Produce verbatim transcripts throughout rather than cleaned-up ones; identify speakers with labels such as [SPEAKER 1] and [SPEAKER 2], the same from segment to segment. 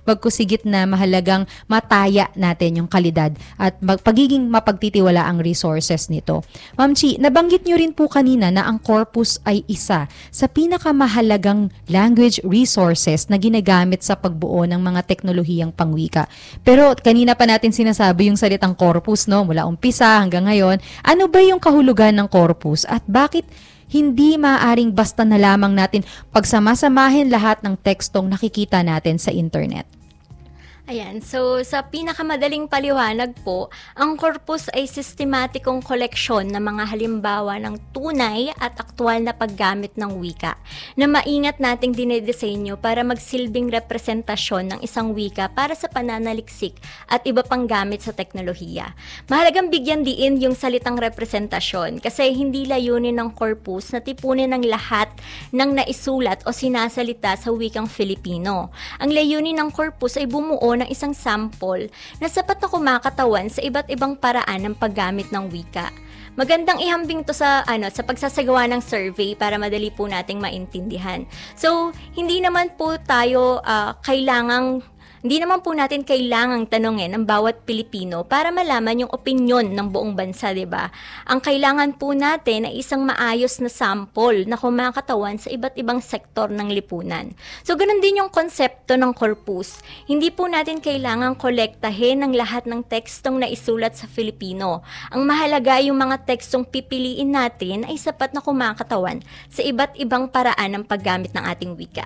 [SPEAKER 1] bagkusigit na mahalagang mataya natin yung kalidad at mag- pagiging mapagtitiwala ang resources nito. Ma'am Chi, nabanggit nyo rin po kanina na ang corpus ay isa sa pinakamahalagang language resources na ginagamit sa pagbuo ng mga teknolohiyang pangwika. Pero kanina pa natin sinasabi yung salitang corpus, no? Mula umpisa hanggang ngayon. Ano ba yung kahulugan ng corpus at bakit hindi maaaring basta na lamang natin pagsamasamahin lahat ng tekstong nakikita natin sa internet?
[SPEAKER 2] Ayan, so sa pinakamadaling paliwanag po, ang corpus ay sistematikong koleksyon ng mga halimbawa ng tunay at aktwal na paggamit ng wika na maingat nating dinedesenyo para magsilbing representasyon ng isang wika para sa pananaliksik at iba pang gamit sa teknolohiya. Mahalagang bigyan diin yung salitang representasyon kasi hindi layunin ng corpus na tipunin ng lahat ng naisulat o sinasalita sa wikang Filipino. Ang layunin ng corpus ay bumuo ng isang sample na sapat na kumakatawan sa iba't ibang paraan ng paggamit ng wika. Magandang ihambing to sa ano sa pagsasagawa ng survey para madali po nating maintindihan. So, hindi naman po tayo uh, kailangang Hindi naman po natin kailangang tanungin ang bawat Pilipino para malaman yung opinyon ng buong bansa, di ba? Ang kailangan po natin ay isang maayos na sample na kumakatawan sa iba't ibang sektor ng lipunan. So, ganun din yung konsepto ng corpus. Hindi po natin kailangang kolektahin ang lahat ng tekstong naisulat sa Filipino. Ang mahalaga yung mga tekstong pipiliin natin ay sapat na kumakatawan sa iba't ibang paraan ng paggamit ng ating wika.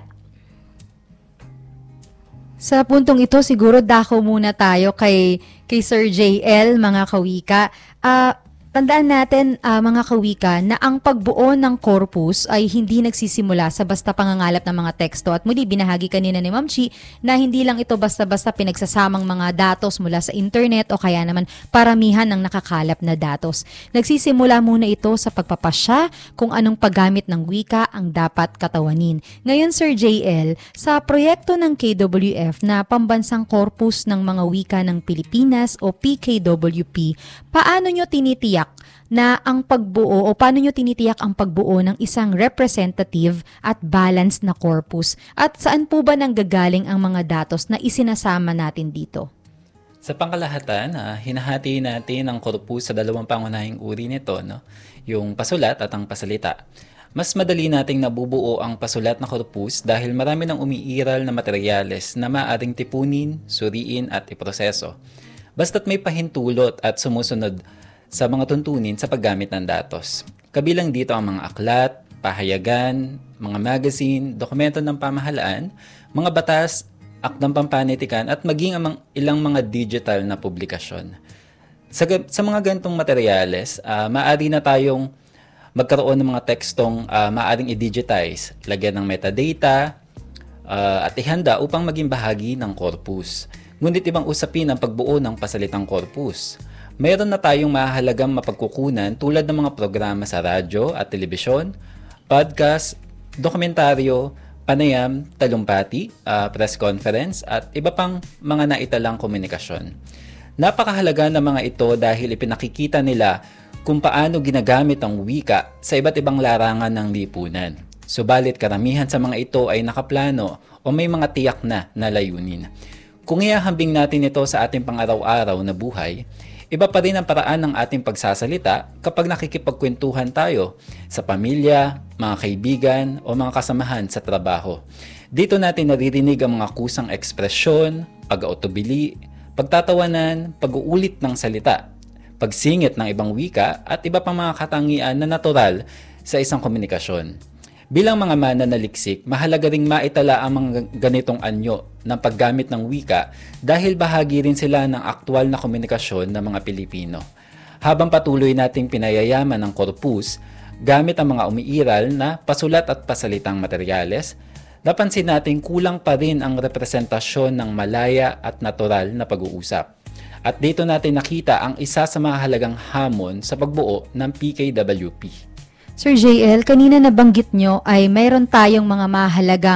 [SPEAKER 1] Sa puntong ito, siguro dako muna tayo kay, kay Sir J L, mga kawika. Ah... Uh, Tandaan natin, uh, mga kawika, na ang pagbuo ng corpus ay hindi nagsisimula sa basta pangangalap ng mga teksto. At muli, binahagi kanina ni Ma'am Chi na hindi lang ito basta-basta pinagsasamang mga datos mula sa internet o kaya naman paramihan ng nakakalap na datos. Nagsisimula muna ito sa pagpapasya kung anong paggamit ng wika ang dapat katawanin. Ngayon, Sir J L, sa proyekto ng K W F na Pambansang Corpus ng Mga Wika ng Pilipinas o P K W P, paano nyo tinitiyak na ang pagbuo o paano nyo tinitiyak ang pagbuo ng isang representative at balanced na corpus? At saan po ba nanggagaling ang mga datos na isinasama natin dito?
[SPEAKER 3] Sa pangkalahatan, uh, hinahati natin ang corpus sa dalawang pangunahing uri nito, no? Yung pasulat at ang pasalita. Mas madali nating nabubuo ang pasulat na corpus dahil marami ng umiiral na materyales na maaaring tipunin, suriin at iproseso. Basta't may pahintulot at sumusunod sa mga tuntunin sa paggamit ng datos. Kabilang dito ang mga aklat, pahayagan, mga magazine, dokumento ng pamahalaan, mga batas, akdang pampanitikan at maging ang ilang mga digital na publikasyon. Sa, sa mga ganitong materyales, uh, maaari na tayong magkaroon ng mga tekstong uh, maaaring i-digitize, lagyan ng metadata uh, at ihanda upang maging bahagi ng corpus. Ngunit ibang usapin ang pagbuo ng pasalitang corpus. Mayroon na tayong mahalagang mapagkukunan tulad ng mga programa sa radyo at telebisyon, podcast, dokumentaryo, panayam, talumpati, uh, press conference at iba pang mga naitalang komunikasyon. Napakahalaga ng mga ito dahil ipinakikita nila kung paano ginagamit ang wika sa iba't ibang larangan ng lipunan. Subalit karamihan sa mga ito ay nakaplano o may mga tiyak na na layunin. Kung ihahambing natin ito sa ating pang-araw-araw na buhay, iba pa rin ang paraan ng ating pagsasalita kapag nakikipagkwentuhan tayo sa pamilya, mga kaibigan o mga kasamahan sa trabaho. Dito natin naririnig ang mga kusang ekspresyon, pag-autubili, pagtatawanan, pag-uulit ng salita, pagsingit ng ibang wika at iba pang mga katangian na natural sa isang komunikasyon. Bilang mga mananaliksik, mahalaga ring maitala ang mga ganitong anyo ng paggamit ng wika dahil bahagi rin sila ng aktwal na komunikasyon ng mga Pilipino. Habang patuloy nating pinayayaman ng corpus, gamit ang mga umiiral na pasulat at pasalitang materyales, napansin natin kulang pa rin ang representasyon ng malaya at natural na pag-uusap. At dito natin nakita ang isa sa mahalagang hamon sa pagbuo ng P K W P.
[SPEAKER 1] Sir J L, kanina nabanggit nyo ay mayroon tayong mga mahalagang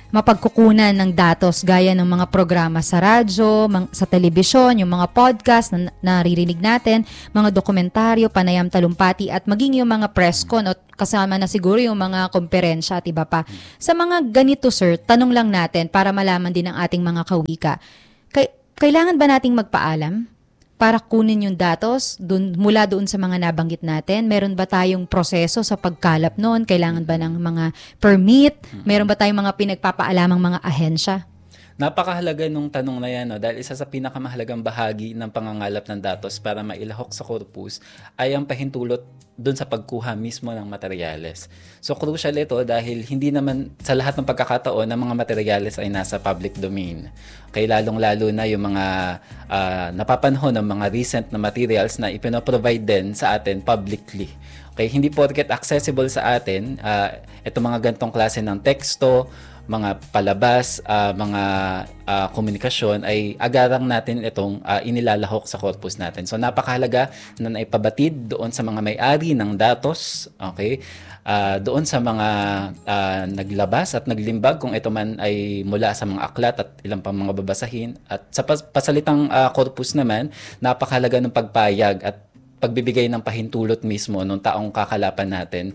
[SPEAKER 1] mapagkukunan ng datos gaya ng mga programa sa radyo, mang, sa telebisyon, yung mga podcast na naririnig natin, mga dokumentaryo, panayam talumpati at maging yung mga press con o kasama na siguro yung mga komperensya at iba pa. Sa mga ganito sir, tanong lang natin para malaman din ng ating mga kawika, kay, kailangan ba nating magpaalam para kunin yung datos dun, mula doon sa mga nabanggit natin? Meron ba tayong proseso sa pagkalap noon? Kailangan ba ng mga permit? Meron ba tayong mga pinagpapaalamang mga ahensya?
[SPEAKER 3] Napakahalaga nung tanong na yan, no? Dahil isa sa pinakamahalagang bahagi ng pangangalap ng datos para mailahok sa corpus ay ang pahintulot dun sa pagkuha mismo ng materyales. So crucial ito dahil hindi naman sa lahat ng pagkakataon ng mga materyales ay nasa public domain. Kaya lalong-lalo na yung mga uh, napapanahon ng mga recent na materials na ipinoprovide din sa atin publicly. Okay, hindi porket accessible sa atin, uh, itong mga gantong klase ng teksto, mga palabas, uh, mga uh, komunikasyon ay agarang natin itong uh, inilalahok sa corpus natin. So napakahalaga na naipabatid doon sa mga may-ari ng datos, okay? Uh, doon sa mga uh, naglabas at naglimbag kung ito man ay mula sa mga aklat at ilang pang mga babasahin. At sa pas- pasalitang uh, corpus naman, napakahalaga ng pagpayag at pagbibigay ng pahintulot mismo ng taong kakalapan natin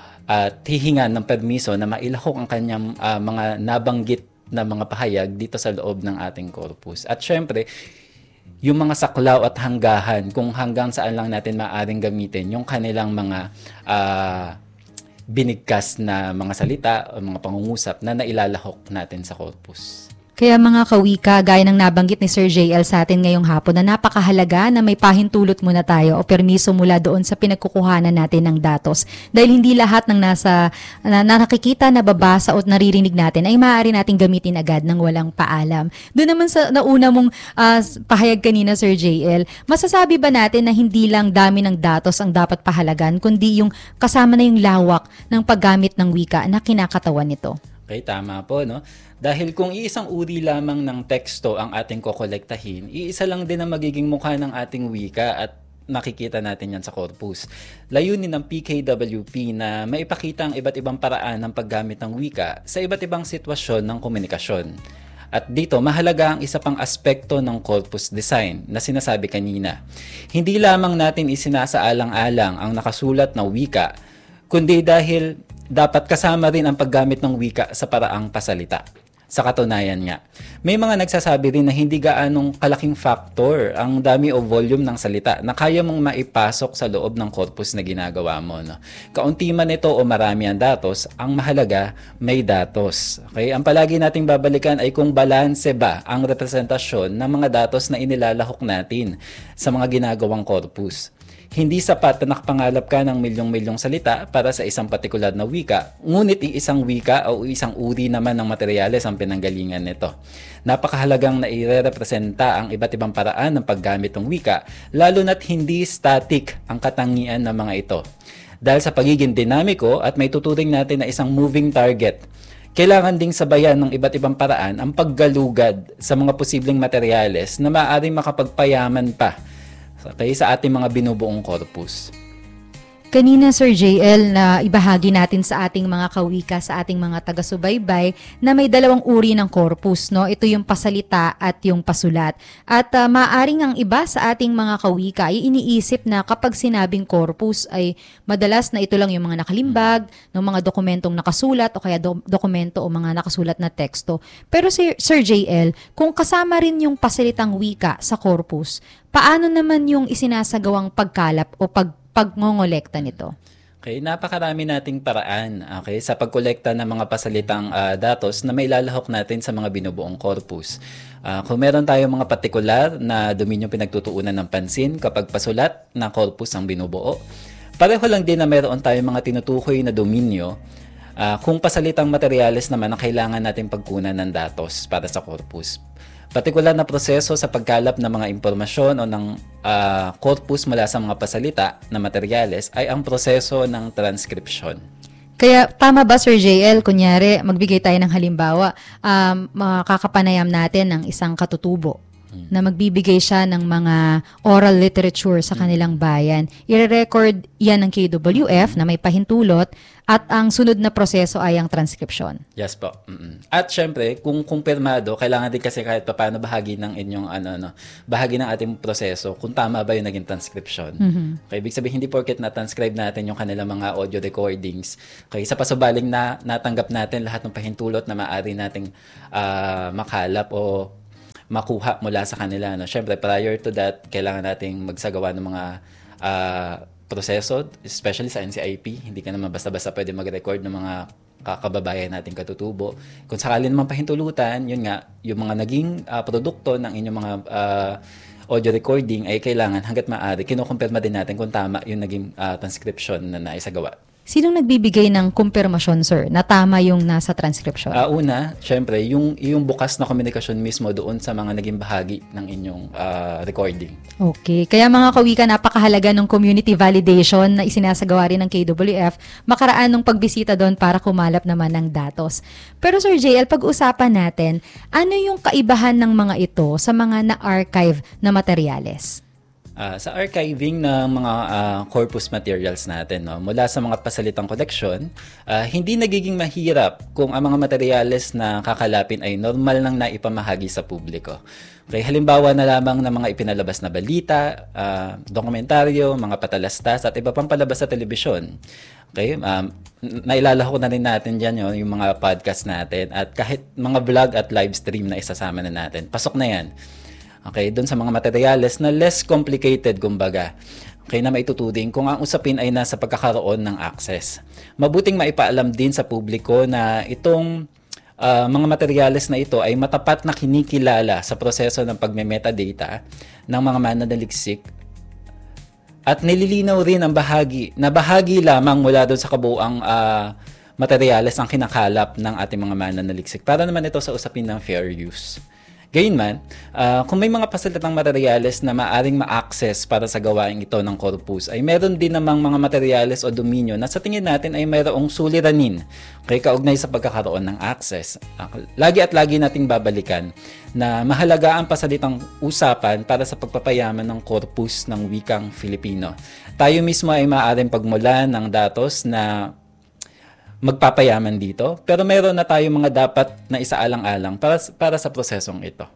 [SPEAKER 3] at hihingan ng permiso na mailahok ang kanyang uh, mga nabanggit na mga pahayag dito sa loob ng ating corpus. At syempre, yung mga saklaw at hanggahan, kung hanggang saan lang natin maaaring gamitin yung kanilang mga uh, binigkas na mga salita o mga pangungusap na nailalahok natin sa corpus.
[SPEAKER 1] Kaya mga kawika, gaya ng nabanggit ni Sir J L sa atin ngayong hapon na napakahalaga na may pahintulot muna tayo o permiso mula doon sa pinagkukuhanan natin ng datos. Dahil hindi lahat ng nasa na, na nakikita, nababasa o naririnig natin ay maaari nating gamitin agad ng walang paalam. Doon naman sa nauna mong uh, pahayag kanina Sir J L, masasabi ba natin na hindi lang dami ng datos ang dapat pahalagan, kundi yung kasama na yung lawak ng paggamit ng wika na kinakatawan nito?
[SPEAKER 3] Okay, tama po, no? Dahil kung iisang uri lamang ng teksto ang ating kokolektahin, iisa lang din ang magiging mukha ng ating wika at nakikita natin yan sa corpus. Layunin ng P K W P na maipakita ang iba't ibang paraan ng paggamit ng wika sa iba't ibang sitwasyon ng komunikasyon. At dito, mahalaga ang isa pang aspekto ng corpus design na sinasabi kanina. Hindi lamang natin isinasaalang-alang ang nakasulat na wika, kundi dahil dapat kasama rin ang paggamit ng wika sa paraang pasalita. Sa katunayan nga, may mga nagsasabi rin na hindi gaanong kalaking factor ang dami o volume ng salita na kaya mong maipasok sa loob ng corpus na ginagawa mo. No? Kaunti man ito o marami ang datos, ang mahalaga may datos. Okay? Ang palagi nating babalikan ay kung balanse ba ang representasyon ng mga datos na inilalahok natin sa mga ginagawang corpus. Hindi sapat na nakapangalap ka ng milyong-milyong salita para sa isang partikular na wika, ngunit isang wika o isang uri naman ng materyales ang pinanggalingan nito. Napakahalagang na ire-representa ang iba't ibang paraan ng paggamit ng wika, lalo na't hindi static ang katangian ng mga ito. Dahil sa pagiging dinamiko at may tuturing natin na isang moving target, kailangan ding sabayan ng iba't ibang paraan ang paggalugad sa mga posibleng materyales na maaaring makapagpayaman pa okay, sa ating mga binubuong corpus.
[SPEAKER 1] Kanina Sir J L na ibahagi natin sa ating mga kawika, sa ating mga taga-subaybay na may dalawang uri ng corpus, no? Ito yung pasalita at yung pasulat. At uh, maaring ang iba sa ating mga kawika ay iniisip na kapag sinabing corpus ay madalas na ito lang yung mga nakalimbag, ng mga dokumentong nakasulat o kaya do- dokumento o mga nakasulat na teksto. Pero Sir, Sir J L, kung kasama rin yung pasalitang wika sa corpus, paano naman yung isinasagawang pagkalap o pag pagngongolekta nito?
[SPEAKER 3] Okay, napakarami nating paraan okay, sa pagkolekta ng mga pasalitang uh, datos na may lalahok natin sa mga binubuong corpus. Uh, kung meron tayong mga partikular na dominyong pinagtutuunan ng pansin kapag pasulat na corpus ang binubuo, pareho lang din na meron tayong mga tinutukoy na dominyo uh, kung pasalitang materyales naman ang kailangan natin pagkunan ng datos para sa corpus. Partikular na proseso sa pagkalap ng mga impormasyon o ng uh, corpus mula sa mga pasalita na materyales ay ang proseso ng transcription.
[SPEAKER 1] Kaya tama ba Sir J L, kunyari magbigay tayo ng halimbawa, um, makakapanayam natin ng isang katutubo. na magbibigay siya ng mga oral literature sa kanilang bayan. I-record yan ng K W F na may pahintulot at ang sunod na proseso ay ang transcription.
[SPEAKER 3] Yes po. Mm-mm. At syempre, kung kumpirmado, kailangan din kasi kahit paano bahagi ng inyong ano no, bahagi ng ating proseso kung tama ba yung naging transcription.
[SPEAKER 1] Mm-hmm.
[SPEAKER 3] Okay, ibig sabihin hindi porket na-transcribe natin yung kanilang mga audio recordings. Okay, sa pasubaling na natanggap natin lahat ng pahintulot na maaari nating uh, makalap o makuha mula sa kanila. No? Siyempre, prior to that, kailangan nating magsagawa ng mga uh, proseso, especially sa N C I P. Hindi ka naman basta-basta pwede mag-record ng mga kakababayan nating katutubo. Kung sakali naman pahintulutan, yun nga, yung mga naging uh, produkto ng inyong mga uh, audio recording ay kailangan hanggat maaari, kinukumpirma din natin kung tama yung naging uh, transcription na naisagawa.
[SPEAKER 1] Sinong nagbibigay ng kumpirmasyon, sir, na tama yung nasa transcription?
[SPEAKER 3] Uh, una, syempre, yung, yung bukas na komunikasyon mismo doon sa mga naging bahagi ng inyong uh, recording.
[SPEAKER 1] Okay. Kaya mga kawika, napakahalaga ng community validation na isinasagawa rin ng K W F, makaraan ng pagbisita doon para kumalap naman ng datos. Pero Sir J L, pag-usapan natin, ano yung kaibahan ng mga ito sa mga na-archive na materyales?
[SPEAKER 3] Uh, sa archiving ng mga uh, corpus materials natin, no, mula sa mga pasalitang koleksyon, uh, hindi nagiging mahirap kung ang mga materyales na kakalapin ay normal nang naipamahagi sa publiko. Okay, halimbawa na lamang ng mga ipinalabas na balita, uh, dokumentaryo, mga patalastas at iba pang palabas sa telebisyon. Okay, um, nailalako ko na rin natin dyan yun, yung mga podcast natin at kahit mga vlog at live stream na isasama na natin. Pasok na yan. Okay, doon sa mga materyales na less complicated, kumbaga. Okay, na maitutuding kung ang usapin ay nasa pagkakaroon ng access. Mabuting maipaalam din sa publiko na itong uh, mga materyales na ito ay matapat na kinikilala sa proseso ng pagme-metadata ng mga mananaliksik at nililinaw rin ang bahagi, na bahagi lamang mula doon sa kabuuang uh, materyales ang kinakalap ng ating mga mananaliksik. Para naman ito sa usapin ng fair use. Gayunman, uh, kung may mga pasalitang materyales na maaring ma-access para sa gawain ito ng corpus, ay meron din namang mga materyales o dominyo na sa tingin natin ay mayroong suliranin kay kaugnay sa pagkakaroon ng access. Uh, lagi at lagi nating babalikan na mahalaga ang pasalitang usapan para sa pagpapayaman ng corpus ng wikang Filipino. Tayo mismo ay maaaring pagmulan ng datos na magpapayaman dito, pero meron na tayong mga dapat na isaalang-alang para, para sa prosesong ito.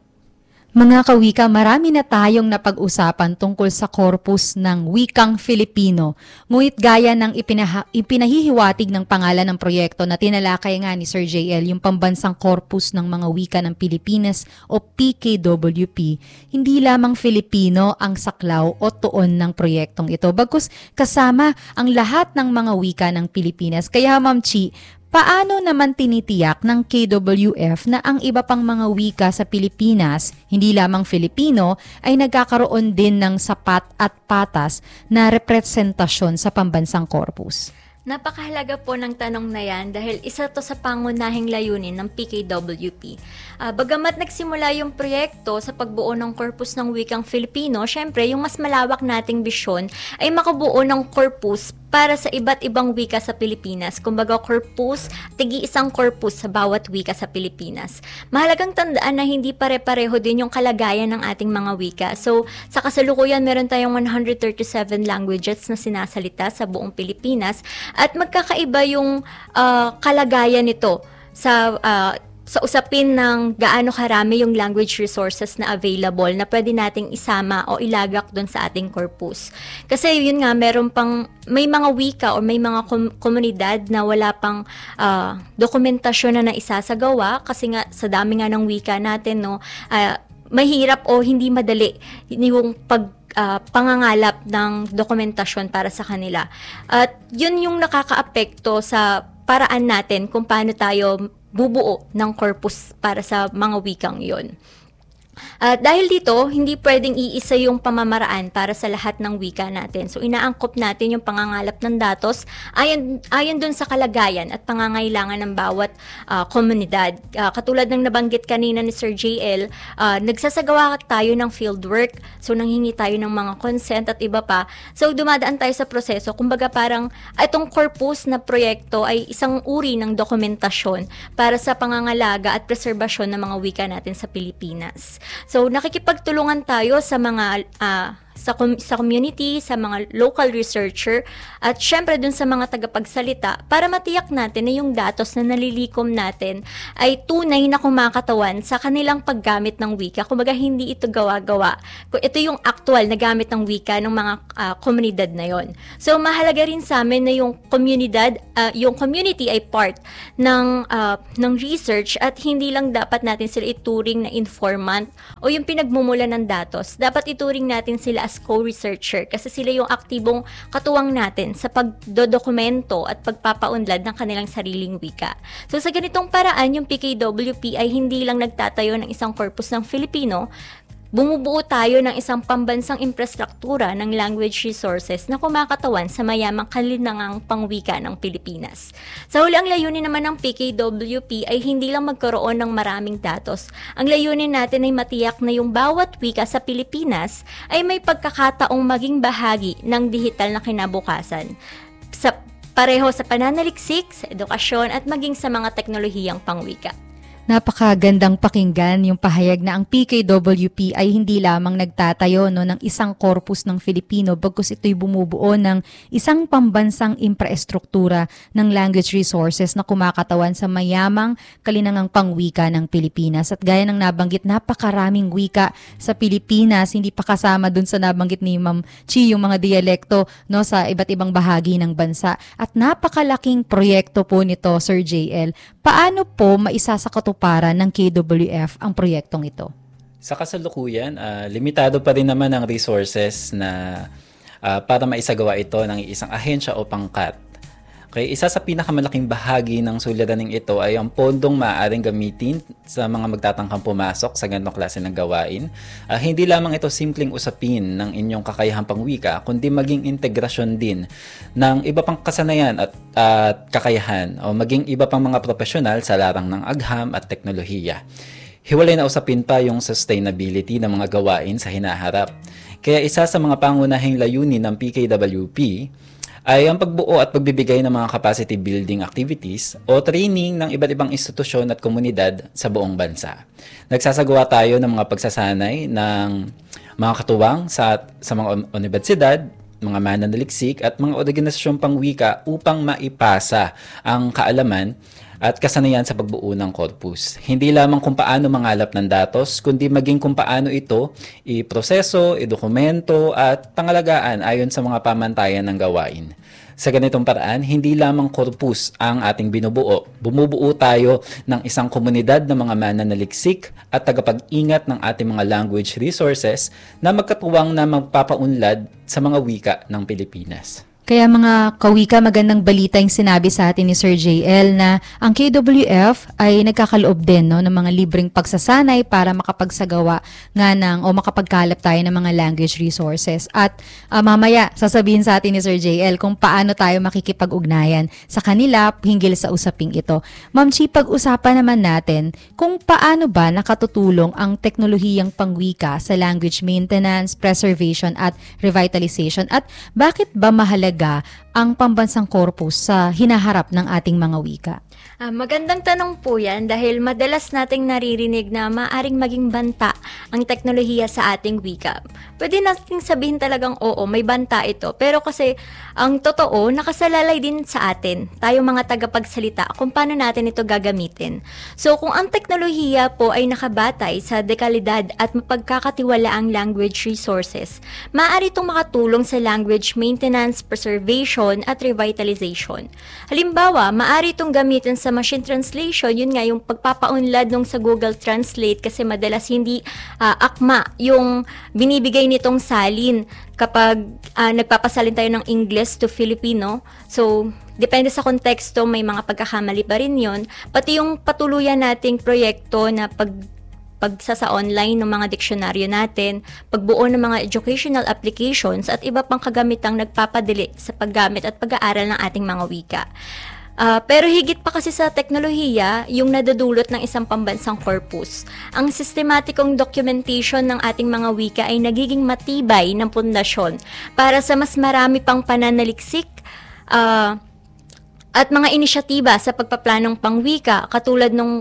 [SPEAKER 1] Mga kawika, marami na tayong napag-usapan tungkol sa corpus ng wikang Filipino. Ngunit gaya ng ipinaha, ipinahihiwatig ng pangalan ng proyekto na tinalakay nga ni Sir J L, yung Pambansang Corpus ng Mga Wika ng Pilipinas o P K W P, hindi lamang Filipino ang saklaw o tuon ng proyektong ito, bagkus kasama ang lahat ng mga wika ng Pilipinas. Kaya Ma'am Chi, paano naman tinitiyak ng K W F na ang iba pang mga wika sa Pilipinas, hindi lamang Filipino, ay nagkakaroon din ng sapat at patas na representasyon sa pambansang corpus?
[SPEAKER 2] Napakahalaga po ng tanong na yan dahil isa to sa pangunahing layunin ng P K W P. Uh, bagamat nagsimula yung proyekto sa pagbuo ng corpus ng wikang Filipino, syempre yung mas malawak nating bisyon ay makabuo ng corpus para sa iba't ibang wika sa Pilipinas. Kumbaga corpus, tigi isang corpus sa bawat wika sa Pilipinas. Mahalagang tandaan na hindi pare-pareho din yung kalagayan ng ating mga wika. So, sa kasalukuyan, meron tayong one hundred thirty-seven languages na sinasalita sa buong Pilipinas at magkakaiba yung uh, kalagayan nito sa uh, sa usapin ng gaano karami yung language resources na available na pwede nating isama o ilagak doon sa ating corpus. Kasi yun nga, meron pang, may mga wika o may mga kom- komunidad na wala pang uh, dokumentasyon na naisasagawa kasi nga sa dami nga ng wika natin, no, uh, mahirap o hindi madali yung pag Uh, pangangalap ng dokumentasyon para sa kanila. At yun yung nakakaapekto sa paraan natin kung paano tayo bubuo ng corpus para sa mga wikang yon. At uh, dahil dito, hindi pwedeng iisa yung pamamaraan para sa lahat ng wika natin. So, inaangkop natin yung pangangalap ng datos ayon, ayon dun sa kalagayan at pangangailangan ng bawat uh, komunidad. Uh, katulad ng nabanggit kanina ni Sir J L, uh, nagsasagawa tayo ng fieldwork. So, nanghingi tayo ng mga consent at iba pa. So, dumadaan tayo sa proseso. Kumbaga, parang itong corpus na proyekto ay isang uri ng dokumentasyon para sa pangangalaga at preserbasyon ng mga wika natin sa Pilipinas. So nakikipagtulungan tayo sa mga uh, sa com- sa community, sa mga local researcher, at syempre dun sa mga tagapagsalita para matiyak natin na yung datos na nalilikom natin ay tunay na kumakatawan sa kanilang paggamit ng wika. Kumbaga hindi ito gawa-gawa. Ito yung actual na gamit ng wika ng mga uh, komunidad na yon. So mahalaga rin sa amin na yung komunidad, uh, yung community ay part ng uh, ng research, at hindi lang dapat natin sila ituring na informant o yung pinagmumula ng datos. Dapat ituring natin sila as co-researcher kasi sila yung aktibong katuwang natin sa pagdodokumento at pagpapaunlad ng kanilang sariling wika. So sa ganitong paraan, yung P K W P ay hindi lang nagtatayo ng isang corpus ng Filipino, bumubuo tayo ng isang pambansang infrastruktura ng language resources na kumakatawan sa mayamang kalinangang pangwika ng Pilipinas. Sa huli, ang layunin naman ng P K W P ay hindi lang magkaroon ng maraming datos. Ang layunin natin ay matiyak na yung bawat wika sa Pilipinas ay may pagkakataong maging bahagi ng digital na kinabukasan. Sa pareho sa pananaliksik, sa edukasyon at maging sa mga teknolohiyang pangwika.
[SPEAKER 1] Napakagandang pakinggan yung pahayag na ang P K W P ay hindi lamang nagtatayo no, ng isang korpus ng Filipino, bagkus ito'y bumubuo ng isang pambansang infrastruktura ng language resources na kumakatawan sa mayamang kalinangang pangwika ng Pilipinas. At gaya ng nabanggit, napakaraming wika sa Pilipinas, hindi pa kasama dun sa nabanggit ni Ma'am Chi yung mga dialekto no, sa iba't ibang bahagi ng bansa. At napakalaking proyekto po nito, Sir J L. Paano po maisasakatuparan para ng K W F ang proyektong ito?
[SPEAKER 3] Sa kasalukuyan, uh, limitado pa rin naman ang resources na uh, para maisagawa ito ng isang ahensya o pangkat. Kaya isa sa pinakamalaking bahagi ng suliraning ito ay ang pondong maaaring gamitin sa mga magtatangkang pumasok sa ganitong klase ng gawain. Uh, hindi lamang ito simpleng usapin ng inyong kakayahang pangwika, kundi maging integrasyon din ng iba pang kasanayan at, at kakayahan o maging iba pang mga profesional sa larang ng agham at teknolohiya. Hiwalay na usapin pa yung sustainability ng mga gawain sa hinaharap. Kaya isa sa mga pangunahing layunin ng P K W P ay ang pagbuo at pagbibigay ng mga capacity building activities o training ng iba't ibang institusyon at komunidad sa buong bansa. Nagsasagawa tayo ng mga pagsasanay ng mga katuwang sa, sa mga universidad, mga mananaliksik at mga organisasyong pangwika upang maipasa ang kaalaman at kasanayan sa pagbuo ng corpus. Hindi lamang kung paano mangalap ng datos, kundi maging kung paano ito iproseso, idokumento at pangalagaan ayon sa mga pamantayan ng gawain. Sa ganitong paraan, hindi lamang corpus ang ating binubuo. Bumubuo tayo ng isang komunidad ng mga mananaliksik at tagapag-ingat ng ating mga language resources na magkatuwang na magpapaunlad sa mga wika ng Pilipinas.
[SPEAKER 1] Kaya mga kawika, magandang balita yung sinabi sa atin ni Sir J L na ang K W F ay nagkakaloob din no, ng mga libreng pagsasanay para makapagsagawa nga ng o makapagkalap tayo ng mga language resources. At uh, mamaya sasabihin sa atin ni Sir J L kung paano tayo makikipag-ugnayan sa kanila hinggil sa usaping ito. Ma'am Chi, pag-usapan naman natin kung paano ba nakatutulong ang teknolohiyang pangwika sa language maintenance, preservation at revitalization, at bakit ba mahalaga ang pambansang korpus sa hinaharap ng ating mga wika?
[SPEAKER 2] Uh, magandang tanong po yan dahil madalas nating naririnig na maaring maging banta ang teknolohiya sa ating wika. Pwede nating sabihin talagang oo, may banta ito. Pero kasi ang totoo, nakasalalay din sa atin, tayo mga tagapagsalita, kung paano natin ito gagamitin. So kung ang teknolohiya po ay nakabatay sa dekalidad at mapagkakatiwalaang language resources, maaari itong makatulong sa language maintenance, preservation at revitalization. Halimbawa, maaari itong gamitin sa machine translation, yun nga yung pagpapaunlad nung sa Google Translate kasi madalas hindi uh, akma yung binibigay nitong salin kapag uh, nagpapasalin tayo ng English to Filipino. So, depende sa konteksto, may mga pagkakamali pa rin yun. Pati yung patuluyan nating proyekto na pag pagsa sa online ng mga diksyonaryo natin, pagbuo ng mga educational applications at iba pang kagamitang nagpapadali sa paggamit at pag-aaral ng ating mga wika. Uh, pero higit pa kasi sa teknolohiya, yung nadudulot ng isang pambansang corpus. Ang sistematikong documentation ng ating mga wika ay nagiging matibay ng pundasyon para sa mas marami pang pananaliksik uh, at mga inisyatiba sa pagpaplanong pangwika katulad nung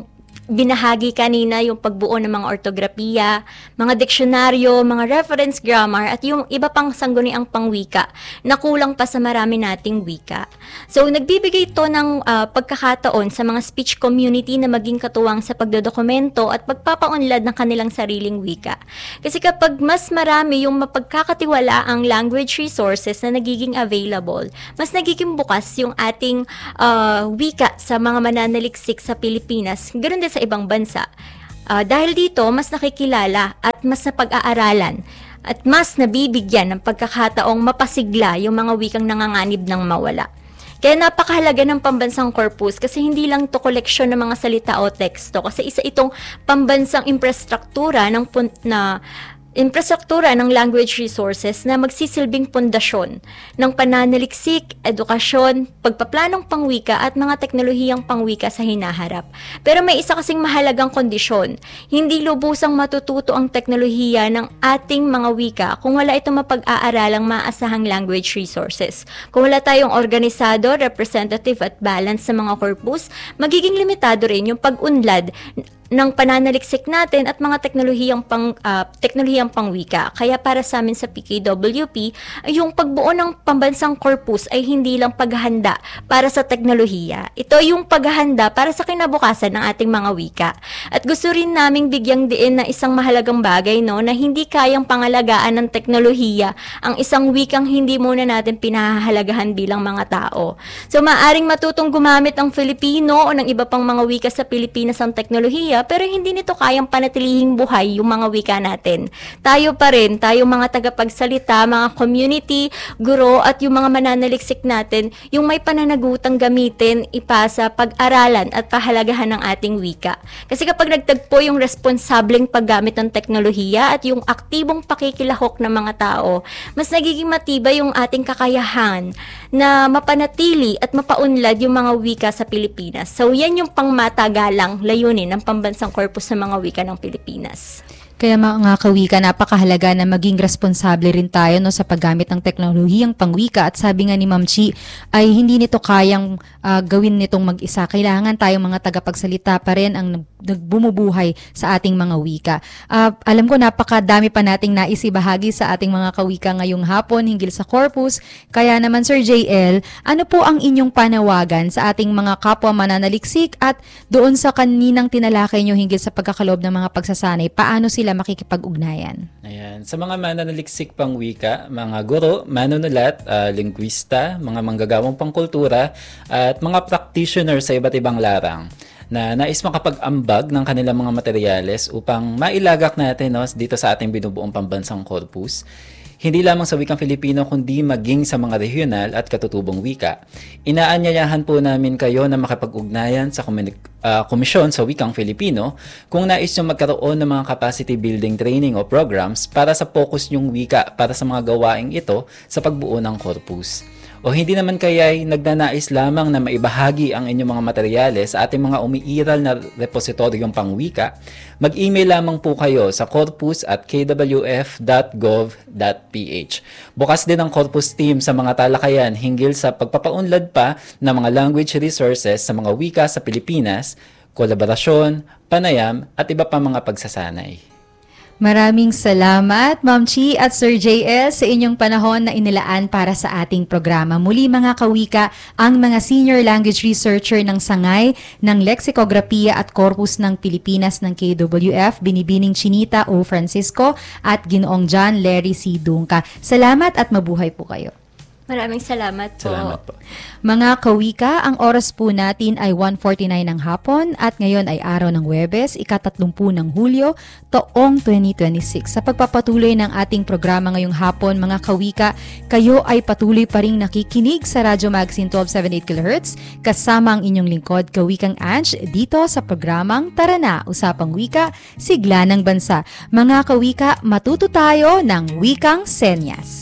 [SPEAKER 2] binahagi kanina, yung pagbuo ng mga ortografiya, mga diksyonaryo, mga reference grammar, at yung iba pang sangguniang pangwika na kulang pa sa marami nating wika. So, nagbibigay ito ng uh, pagkakataon sa mga speech community na maging katuwang sa pagdodokumento at pagpapaunlad ng kanilang sariling wika. Kasi kapag mas marami yung mapagkakatiwala ang language resources na nagiging available, mas nagiging bukas yung ating uh, wika sa mga mananaliksik sa Pilipinas, ganoon din sa ibang bansa. Uh, dahil dito, mas nakikilala at mas napag-aaralan at mas nabibigyan ng pagkakataong mapasigla yung mga wikang nanganganib ng mawala. Kaya napakahalaga ng pambansang corpus kasi hindi lang to koleksyon ng mga salita o teksto, kasi isa itong pambansang infrastruktura ng pun- na infrastruktura ng language resources na magsisilbing pundasyon ng pananaliksik, edukasyon, pagpaplanong pangwika at mga teknolohiyang pangwika sa hinaharap. Pero may isa kasing mahalagang kondisyon. Hindi lubusang matututo ang teknolohiya ng ating mga wika kung wala itong mapag-aaralang maasahang language resources. Kung wala tayong organisado, representative at balance sa mga corpus, magiging limitado rin yung pag-unlad ng pananaliksik natin at mga teknolohiyang pang uh, teknolohiyang pangwika. Kaya para sa amin sa P K W P, yung pagbuo ng pambansang corpus ay hindi lang paghahanda para sa teknolohiya. Ito yung paghahanda para sa kinabukasan ng ating mga wika. At gusto rin naming bigyang diin na isang mahalagang bagay, no, na hindi kayang pangalagaan ng teknolohiya ang isang wikang hindi muna natin pinahahalagahan bilang mga tao. So maaring matutong gumamit ang Filipino o ng iba pang mga wika sa Pilipinas ang teknolohiya, pero hindi nito kayang panatilihing buhay yung mga wika natin. Tayo pa rin, tayo mga tagapagsalita, mga community, guro, at yung mga mananaliksik natin, yung may pananagutang gamitin, ipasa, pag-aralan at pahalagahan ng ating wika. Kasi kapag nagtagpo yung responsableng paggamit ng teknolohiya at yung aktibong pakikilahok ng mga tao, mas nagiging matibay yung ating kakayahan na mapanatili at mapaunlad yung mga wika sa Pilipinas. So yan yung pangmatagalang layunin ng pambansang corpus ng mga wika ng Pilipinas.
[SPEAKER 1] Kaya mga kawika, napakahalaga na maging responsable rin tayo, no, sa paggamit ng teknolohiyang pangwika. At sabi nga ni Ma'am Chi, ay hindi nito kayang uh, gawin nitong mag-isa. Kailangan tayong mga tagapagsalita pa rin ang nagbumubuhay sa ating mga wika. Uh, alam ko napakadami pa nating naisibahagi sa ating mga kawika ngayong hapon hinggil sa corpus. Kaya naman Sir J L, ano po ang inyong panawagan sa ating mga kapwa mananaliksik at doon sa kaninang tinalakay nyo hinggil sa pagkakaloob ng mga pagsasanay? Paano sila makikipag-ugnayan?
[SPEAKER 3] Ayan. Sa mga mananaliksik pang wika, mga guro, manunulat, uh, linguista, mga manggagawang pangkultura, at mga practitioner sa iba't ibang larang na nais makapag-ambag ng kanilang mga materyales upang mailagak natin, no, dito sa ating binubuong pambansang corpus. Hindi lamang sa wikang Filipino kundi maging sa mga regional at katutubong wika. Inaanyayahan po namin kayo na makapag-ugnayan sa komunik- uh, komisyon sa wikang Filipino kung nais nyo magkaroon ng mga capacity building training o programs para sa focus nyong wika para sa mga gawaing ito sa pagbuo ng corpus. O hindi naman kaya'y nagnanais lamang na maibahagi ang inyong mga materyales sa ating mga umiiral na repositoryong pangwika, mag-email lamang po kayo sa corpus at k w f dot gov dot p h. Bukas din ang corpus team sa mga talakayan hinggil sa pagpapaunlad pa ng mga language resources sa mga wika sa Pilipinas, kolaborasyon, panayam at iba pa mga pagsasanay.
[SPEAKER 1] Maraming salamat, Ma'am Chi at Sir J L, sa inyong panahon na inilaan para sa ating programa. Muli mga kawika, ang mga senior language researcher ng Sangay ng Lexicograpia at Corpus ng Pilipinas ng K W F, Binibining Chinita O. Francisco at Ginoong John Larry C. Dungka. Salamat at mabuhay po kayo.
[SPEAKER 2] Maraming salamat po.
[SPEAKER 3] Salamat po.
[SPEAKER 1] Mga kawika, ang oras po natin ay one forty-nine ng hapon at ngayon ay araw ng Huwebes, ikatatlumpu ng Hulyo, taong twenty twenty-six. Sa pagpapatuloy ng ating programa ngayong hapon, mga kawika, kayo ay patuloy pa rin nakikinig sa Radyo Magazine twelve seventy-eight kilohertz kasama ang inyong lingkod, Kawikang Ange, dito sa programang Tara Na, Usapang Wika, Sigla ng Bansa. Mga kawika, matuto tayo ng Wikang Senyas.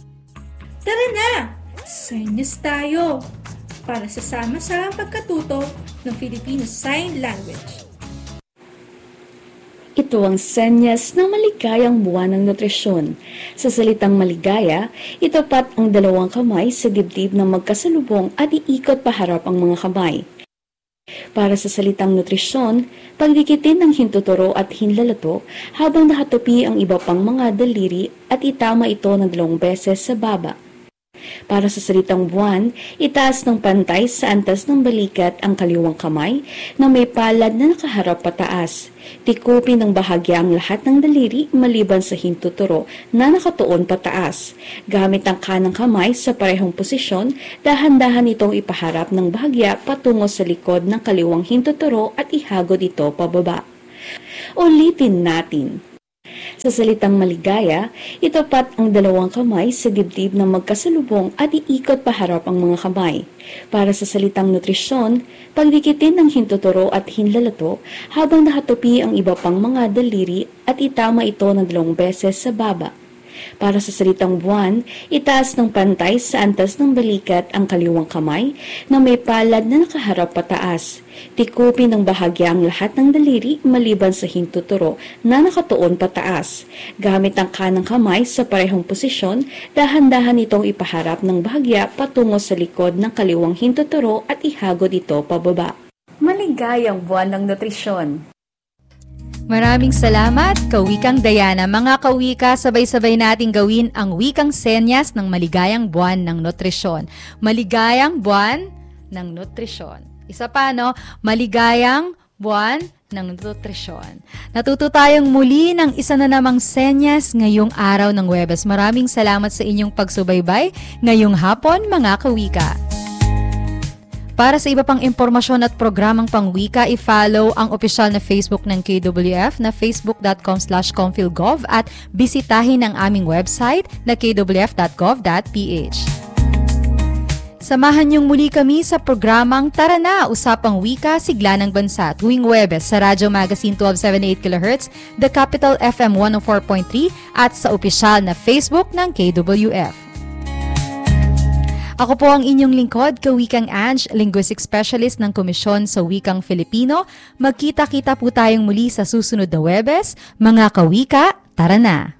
[SPEAKER 4] Tara na! Senyas tayo para sasama sa pagkatuto ng Filipino Sign Language.
[SPEAKER 5] Ito ang senyas ng maligayang buwan ng nutrisyon. Sa salitang maligaya, itapat ang dalawang kamay sa dibdib ng magkasalubong at iikot paharap ang mga kamay. Para sa salitang nutrisyon, pagdikitin ng hintuturo at hinlalato habang nakatupi ang iba pang mga daliri at itama ito ng dalawang beses sa baba. Para sa salitang buwan, itaas ng pantay sa antas ng balikat ang kaliwang kamay na may palad na nakaharap pataas. Tikupin ng bahagya ang lahat ng daliri maliban sa hintuturo na nakatuon pataas. Gamit ang kanang kamay sa parehong posisyon, dahan-dahan itong ipaharap ng bahagya patungo sa likod ng kaliwang hintuturo at ihagod ito pababa. Ulitin natin. Sa salitang maligaya, itapat ang dalawang kamay sa dibdib na magkasalubong at iikot paharap ang mga kamay. Para sa salitang nutrisyon, pagdikitin ng hintuturo at hinlalato habang nakatupi ang iba pang mga daliri at itama ito ng dalawang beses sa baba. Para sa salitang buwan, itaas ng pantay sa antas ng balikat ang kaliwang kamay na may palad na nakaharap pataas. Tikupin ng bahagya ang lahat ng daliri maliban sa hintuturo na nakatuon pataas. Gamit ang kanang kamay sa parehong posisyon, dahan-dahan itong ipaharap ng bahagya patungo sa likod ng kaliwang hintuturo at ihagod ito pababa. Maligayang buwan ng nutrisyon!
[SPEAKER 1] Maraming salamat, Kawikang Diana. Mga kawika, sabay-sabay nating gawin ang wikang senyas ng maligayang buwan ng nutrisyon. Maligayang buwan ng nutrisyon. Isa pa, no? Maligayang buwan ng nutrisyon. Natuto tayong muli ng isa na namang senyas ngayong araw ng Huwebes. Maraming salamat sa inyong pagsubaybay ngayong hapon, mga kawika. Para sa iba pang impormasyon at programang pangwika, i-follow ang opisyal na Facebook ng K W F na facebook.com slash comphilgov at bisitahin ang aming website na k w f dot gov dot p h. Samahan niyong muli kami sa programang Tara Na! Usapang Wika, Sigla ng Bansa tuwing Huwebes sa Radyo Magazine twelve seventy-eight kilohertz, The Capital F M one oh four point three at sa opisyal na Facebook ng K W F. Ako po ang inyong lingkod, Kawikang Ange, Linguistic Specialist ng Komisyon sa Wikang Filipino. Magkita-kita po tayong muli sa susunod na Huwebes. Mga kawika, tara na!